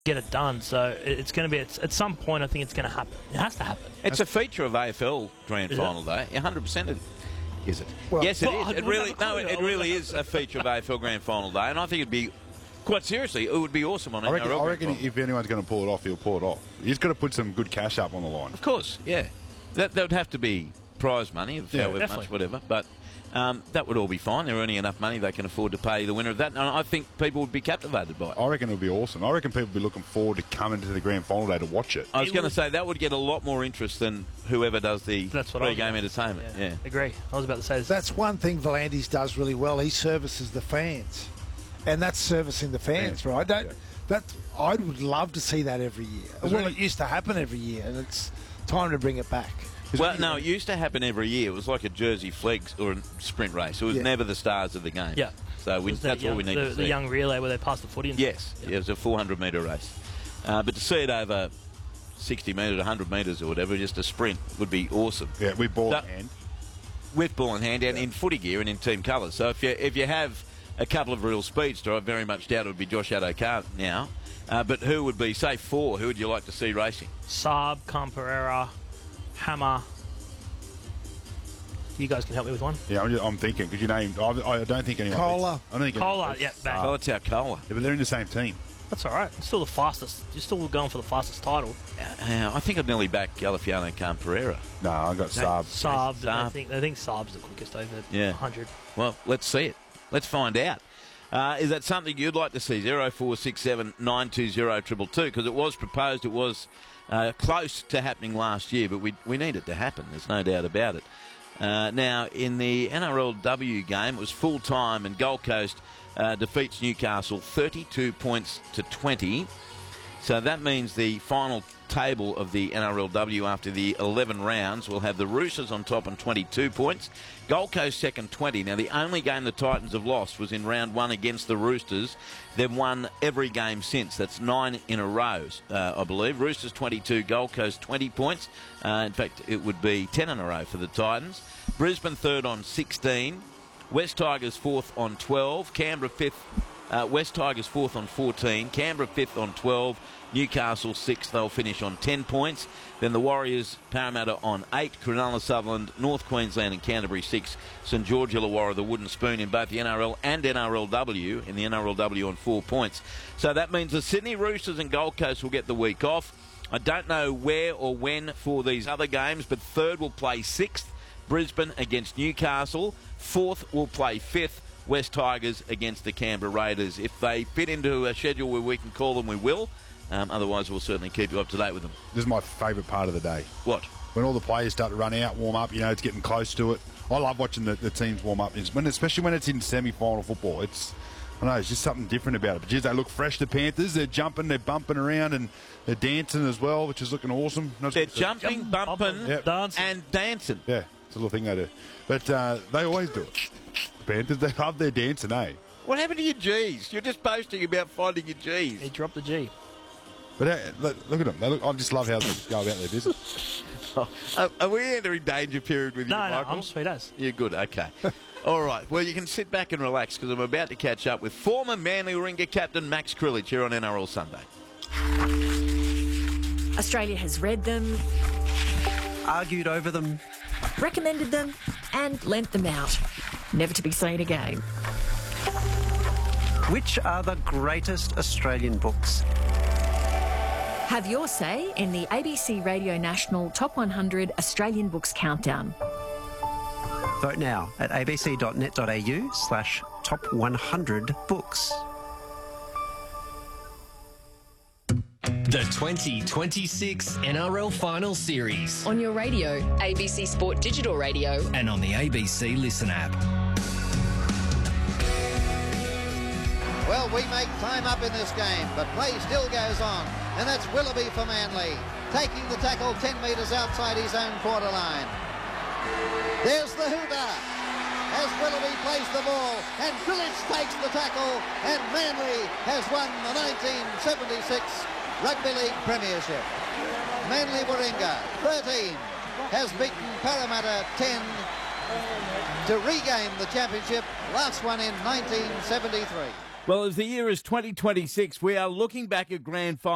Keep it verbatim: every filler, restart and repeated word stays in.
get it done. So it- it's going to be at, at some point. I think it's going to happen. It has to happen. It's a feature of A F L Grand Is Final Day. one hundred percent it is it? Well, yes, it well, I is. It wouldn't really have a no, clue. it I really wouldn't is a feature of A F L Grand Final Day, and I think it'd be quite seriously, it would be awesome on I N R reckon, L I Grand reckon Final. if anyone's going to pull it off, he'll pull it off. He's got to put some good cash up on the line. Of course, yeah. That that would have to be prize money of Yeah, however definitely. much, whatever. But um, that would all be fine. They're earning enough money they can afford to pay the winner of that, and I think people would be captivated by it. I reckon it would be awesome. I reckon people would be looking forward to coming to the grand final day to watch it. I was It going to would- say that would get a lot more interest than whoever does the That's what I was pre-game about- entertainment. Yeah. Agree. I was about to say this. That's one thing Volandis does really well. He services the fans, and that's servicing the fans, Fans, right? That, yeah. that I would love to see that every year. Is Well, there it used to happen every year, and it's time to bring it back. Well, no, it used to happen every year. It was like a Jersey Flegs or a sprint race. It was Yeah. never the stars of the game. Yeah. So we, Was that that's young, all we need the, to see. the young relay where they pass the footy. And Yes, stuff. yeah, it was a four hundred metre race. Uh, but to see it over sixty metres, one hundred metres or whatever, just a sprint, would be awesome. Yeah, we ball That- in hand. With ball in hand and in footy gear and in team colours. So if you if you have a couple of real speedster, I very much doubt it would be Josh Adokar now. Uh, but who would be, say, four? Who would you like to see racing? Saab, Camperera, Hammer. You guys can help me with one. Yeah, I'm, just, I'm thinking because you named. I, I don't think anyone. Cola. I don't think anyone Cola, beats yeah, Saab. bang. Oh, it's Alcoa. Yeah, but they're in the same team. That's all right. It's still the fastest. You're still going for the fastest title. Uh, I think I'd nearly back Galifiano Camperera. No, I got Saab. Saab. I Saab. think I think Saab's the quickest over Yeah. one hundred. Well, let's see it. Let's find out. Uh, is that something you'd like to see? zero four six seven nine two zero two two two, because it was proposed, it was uh, close to happening last year, but we, we need it to happen. There's no doubt about it. Uh, now, in the N R L W game, it was full time, and Gold Coast uh, defeats Newcastle thirty-two points to twenty. So that means the final table of the N R L W after the eleven rounds will have the Roosters on top on twenty-two points, Gold Coast second twenty. Now, the only game the Titans have lost was in round one against the Roosters. They've won every game since. That's nine in a row, uh, I believe. Roosters twenty-two, Gold Coast twenty points. Uh, in fact, it would be ten in a row for the Titans. Brisbane third on sixteen. West Tigers fourth on twelve. Canberra fifth. Uh, West Tigers fourth on fourteen. Canberra fifth on twelve. Newcastle sixth. They'll finish on ten points. Then the Warriors, Parramatta on eight. Cronulla, Sutherland, North Queensland and Canterbury six. St George Illawarra, the Wooden Spoon in both the N R L and N R L W. In the N R L W on four points. So that means the Sydney Roosters and Gold Coast will get the week off. I don't know where or when for these other games, but third will play sixth. Brisbane against Newcastle. Fourth will play fifth. West Tigers against the Canberra Raiders. If they fit into a schedule where we can call them, we will. Um, otherwise, we'll certainly keep you up to date with them. This is my favourite part of the day. What? When all the players start to run out, warm up, you know, it's getting close to it. I love watching the, the teams warm up, It's when, especially when it's in semi-final football. It's, I don't know, it's just something different about it. But geez, they look fresh, the Panthers. They're jumping, they're bumping around, and they're dancing as well, which is looking awesome. Not They're just- jumping, bumping, Yep. Dancing. and dancing. Yeah, it's a little thing they do. But uh, they always do it. The Panthers, they love their dancing, eh? What happened to your G's? You're just boasting about finding your G's. He dropped the G. But uh, look, look at them. They look, I just love how they go about their business. Oh, are, are we entering danger period with you, No, no, Michael? I'm sweet as. You're good, okay. All right, well, you can sit back and relax because I'm about to catch up with former Manly Ringer captain Max Krilich here on N R L Sunday. Australia has read them, Argued over them. recommended them, and lent them out. Never to be seen again. Which are the greatest Australian books? Have your say in the A B C Radio National Top one hundred Australian Books Countdown. Vote now at abc.net.au slash top 100 books. The twenty twenty-six N R L Final Series On your radio, A B C Sport Digital Radio. and on the A B C Listen app. Well, we make time up in this game, but play still goes on. And that's Willoughby for Manly, taking the tackle ten metres outside his own quarter line. There's the hooter as Willoughby plays the ball, and Krilich takes the tackle, and Manly has won the nineteen seventy-six Rugby League Premiership. Manly Warringah, thirteen, has beaten Parramatta ten to regain the championship, last one in nineteen seventy-three. Well, as the year is twenty twenty-six, we are looking back at grand final.